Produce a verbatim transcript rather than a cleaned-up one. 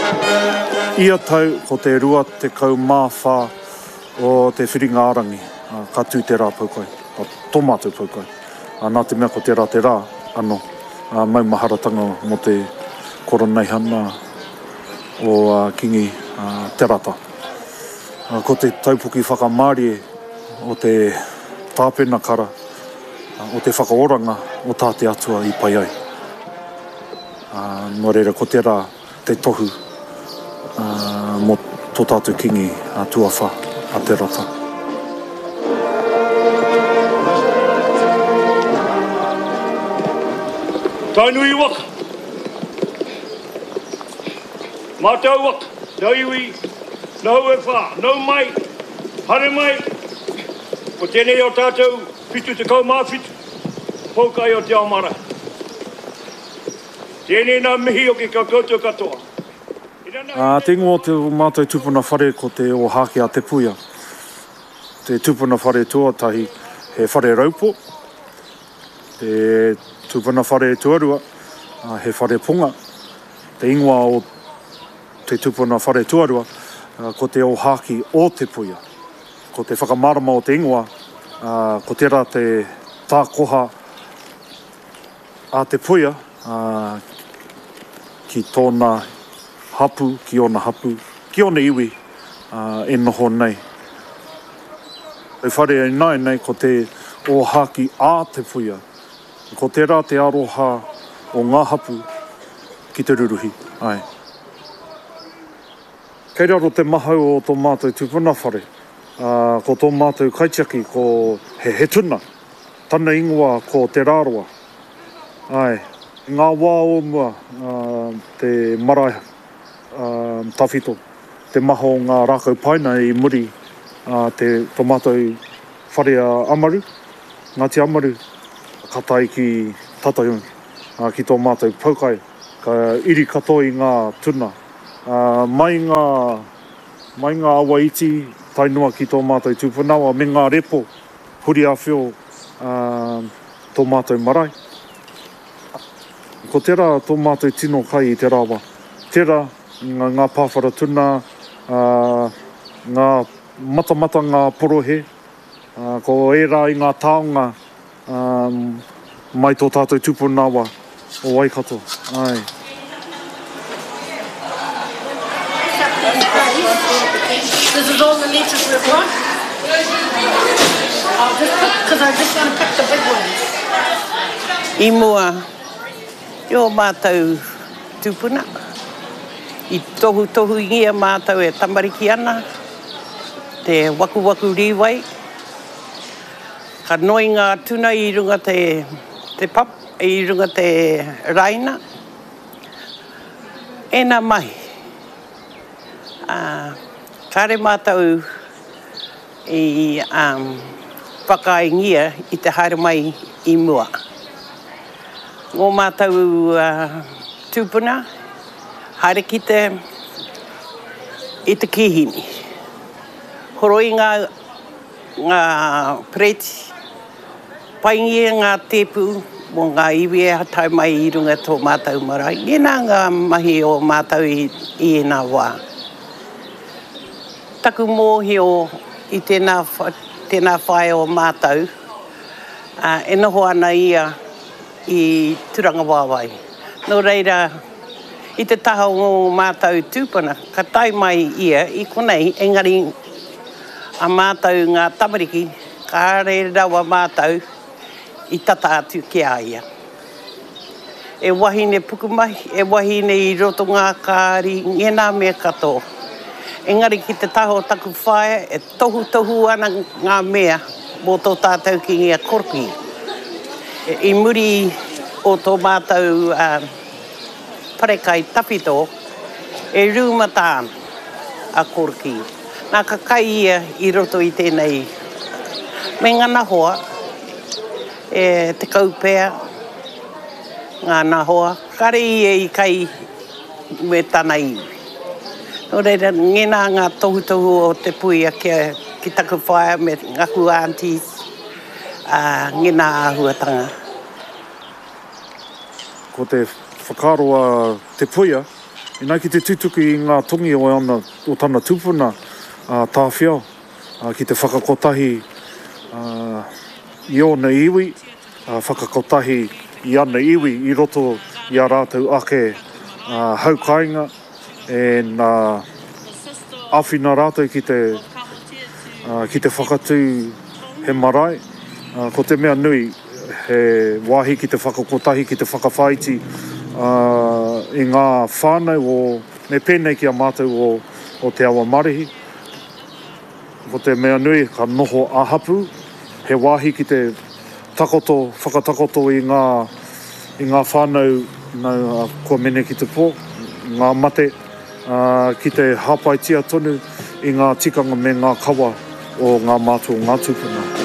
Ia tau ko te rua te kau māwha o te whiringa-arangi, uh, ka tū te rā paukai, ka tō mātou paukai. Uh, nā te mea ko te rā te rā, anō, uh, maumaharatanga mo te koroneihana o uh, kingi uh, te rata. Uh, ko te taupuki whakamārie o te tāpena kara, uh, o te whakaoranga o tāte atua i pai ai. Uh, nō reira ko te rā te tohu uh, mo tō tātou kingi uh, tuawha a te rata. Tainui waka. Mātou waka. Nau iwi, nau e wha, nau mai, hare mai. Ko tēnei o tātou, whitu te kau māwhitu, poukai o te aomara. Tēnei nā mihi o ke koutou katoa. Uh, te ingoa te mātou tupuna whare ko te o hake a te puia. Te tupuna whare tuatahi he whare raupo. Te tupuna whare tuarua uh, he whare punga. Te ingoa o te tupuna whare tuarua uh, ko te o haki o te puia. Ko te whakamarama o te ingoa uh, ko te rā te tākoha a te puia uh, ki tōna hapu, ki ona hapu, ki ona iwi, uh, e noho nei. E whare ai nai nei ko te o haki a te puia. Ko te rā te aroha o ngā hapu ki te ruruhi. Ai. Kei raro te mahau o tō mātou tupuna whare. Uh, ko tō mātou kaitiaki ko he he tuna. Tana ingoa ko te rāroa. Ai. Ngā wā o mua, uh, te marae uh, tawhito, te maho o ngā rākau paina i muri uh, te tō mātou whare a amaru, Ngāti Amaru, katai ki tataiu, uh, ki tō mātou paukai, ka iri katoi ngā tuna. Uh, mai ngā, mai ngā awa iti, tainua ki tō mātou tūpunawa, me ngā repo, huri a whio uh, tō mātou marae. Ko tērā tō mātou tino kai i te rāwa. Tērā ngā, ngā pāwhara tuna, uh, ngā matamata ngā porohe, uh, ko e rā i ngā taonga um, mai tō tātou tūpunawa o Waikato. Ai. This is all the leeches we've got. I'll just pick, because I just want to pick the big ones. I mua. Yo mātou tūpuna. I tohu tohu ingia mātou e tamariki ana. Te waku waku riwai. Ka noi ngā tuna i runga te, te pap, i runga te raina. Ena mai. Uh, kare mātou i um, whakaingia i te haere mai i mua. Ngō mātou uh, tūpuna, haere ki te, i te kihini. Horoi ngā, ngā preti, paingia ngā tepu, mō ngā iwi e hatai mai i runga tō mātou marae. Ngena ngā mahi o mātou i, i ena wā. Taku mōhi o i tēnā, tēnā whae o mātou, uh, e noho ana ia i turanga wāwai. Nō reira, i te taha o mātou tūpuna, ka tai mai ia i konei, engari a mātou ngā tamariki, ka are rawa mātou i tata atu ki a ia. E wahine pukumahi, e wahine i roto ngā kāri, ngena mea katoa. Engari ki te taho taku whae, e tohu tohu ana ngā mea mō tō tātou ki ngia korki. I muri o tō mātou uh, parekai tapito, e rūmatāna a korki. Nā ka kai ia i roto i tēnei. Me ngana hoa, e te kaupea, ngana hoa, kare ia i kai me tāna iwi. Nō reira, ngena ngā tohu tohu o te puia kia ki taku whaia me ngaku aunties, uh, ngena āhuatanga. Ko te whakaroa te puia, Ina ki te tutuki i ngā tongi o ana o tana tupuna uh, tāwhia, uh, ki te whakakotahi uh, i ona iwi, uh, whakakotahi i ana iwi i roto i a rātou ake uh, haukainga, e nā awhina rātou ki te, uh, ki te whakatū he marae. Uh, ko te mea nui, he wāhi ki te whakakotahi, ki te whakawhaiti uh, i ngā whānau o me pēnei ki a mātou o, o te awa marihi. Ko te mea nui, ka noho ahapu, he wāhi ki te takoto, whakatakoto i ngā, i ngā whānau nau, uh, kua mene ki te pō, ngā mate, uh, ki te hapaitia tonu i ngā tikanga me ngā kawa o ngā mātua ngā tupuna.